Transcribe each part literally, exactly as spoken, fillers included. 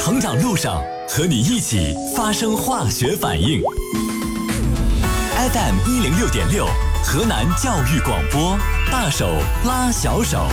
成长路上和你一起发生化学反应。 F M 一零六点六，河南教育广播，大手拉小手。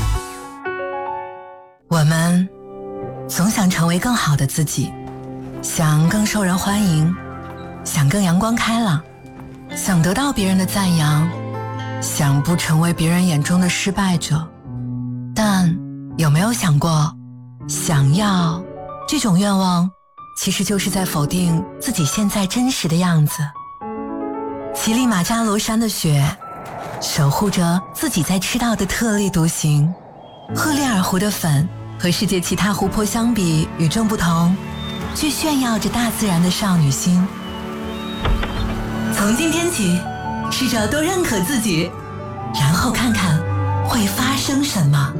我们总想成为更好的自己，想更受人欢迎，想更阳光开朗，想得到别人的赞扬，想不成为别人眼中的失败者。但有没有想过，想要这种愿望其实就是在否定自己现在真实的样子。乞力马扎罗山的雪守护着自己在吃到的特立独行，赫列尔湖的粉和世界其他湖泊相比与众不同，却炫耀着大自然的少女心。从今天起，试着多认可自己，然后看看会发生什么。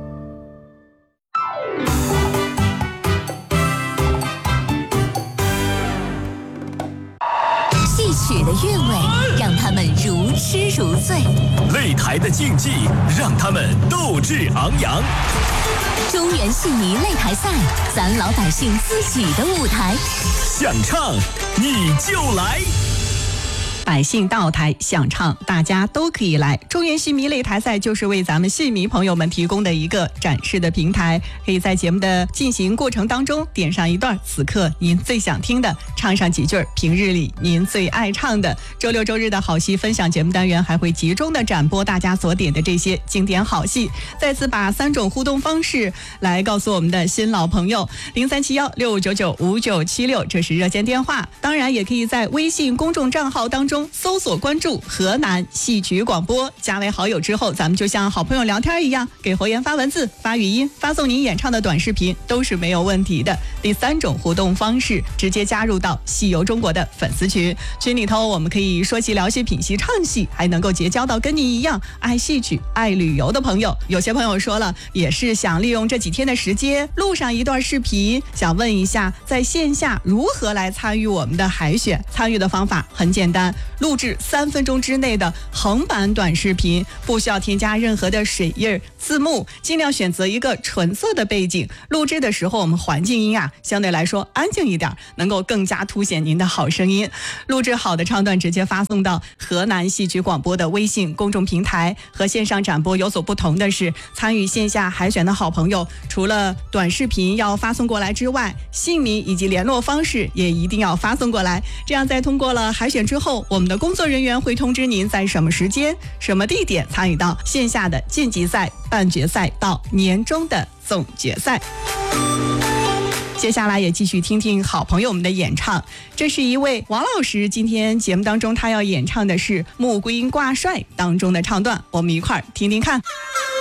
戏曲的韵味让他们如痴如醉， 擂台的竞技让他们斗志昂扬。 中原戏迷擂台赛，咱老百姓自己的舞台， 想唱你就来。 百姓到台想唱，大家都可以来。中原戏迷擂台赛就是为咱们戏迷朋友们提供的一个展示的平台，可以在节目的进行过程当中点上一段此刻您最想听的，唱上几句平日里您最爱唱的。周六周日的好戏分享节目单元还会集中的展播大家所点的这些经典好戏。再次把三种互动方式来告诉我们的新老朋友：零三七幺六五九九五九七六，这是热线电话。当然也可以在微信公众账号当中搜索关注河南戏曲广播，加为好友之后，咱们就像好朋友聊天一样，给侯岩发文字、发语音、发送您演唱的短视频都是没有问题的。第三种互动方式，直接加入到戏游中国的粉丝群，群里头我们可以说戏聊戏品戏唱戏，还能够结交到跟您一样爱戏曲爱旅游的朋友。有些朋友说了，也是想利用这几天的时间录上一段视频，想问一下在线下如何来参与我们的海选。参与的方法很简单，录制三分钟之内的横版短视频，不需要添加任何的水印字幕，尽量选择一个纯色的背景。录制的时候我们环境音啊相对来说安静一点，能够更加凸显您的好声音。录制好的唱段直接发送到河南戏曲广播的微信公众平台。和线上展播有所不同的是，参与线下海选的好朋友，除了短视频要发送过来之外，姓名以及联络方式也一定要发送过来。这样在通过了海选之后，我们的工作人员会通知您在什么时间、什么地点参与到线下的晋级赛、半决赛到年终的总决赛。接下来也继续听听好朋友们的演唱，这是一位王老师，今天节目当中他要演唱的是《穆桂英挂帅》当中的唱段，我们一块儿听听看。